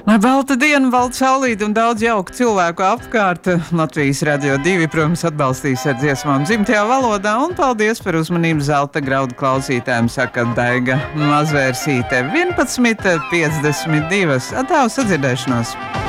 Lai balta diena, balta saulīte un daudz jauku cilvēku apkārt. Latvijas Radio 2, protams, atbalstīs ar dziesmām dzimtajā valodā. Un paldies par uzmanību zelta graudu klausītājiem, saka Daiga Mazvērsīte. 11:52. Atā uz sadzirdēšanos!